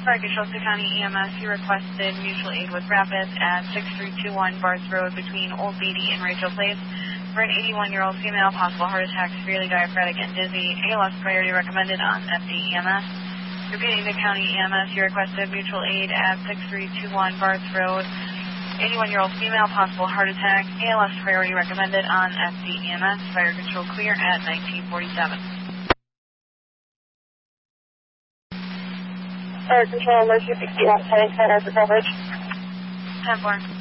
Fire Control to County EMS, you requested mutual aid with Rapids at 6321 Barth Road between Old Beatty and Rachel Place for an 81-year-old female, possible heart attack, severely diaphoretic and dizzy. ALS priority recommended on FDEMS. Repeating to County EMS, you requested mutual aid at 6321 Barth Road, 81-year-old female, possible heart attack, ALS priority recommended on FDEMS. Fire Control clear at 1947. Fire Control, emergency 61 Center for coverage. 10-4.